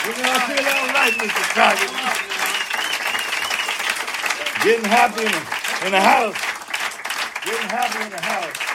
I feel all right, Mr. Crockett. Getting happy in the house. Getting happy in the house.